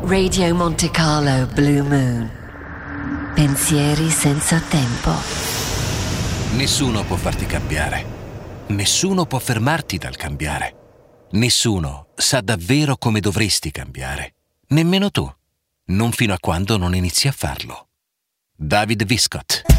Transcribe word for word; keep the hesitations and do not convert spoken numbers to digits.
Radio Monte Carlo Blue Moon. Pensieri senza tempo. Nessuno può farti cambiare. Nessuno può fermarti dal cambiare. Nessuno sa davvero come dovresti cambiare. Nemmeno tu. Non fino a quando non inizi a farlo. David Viscott.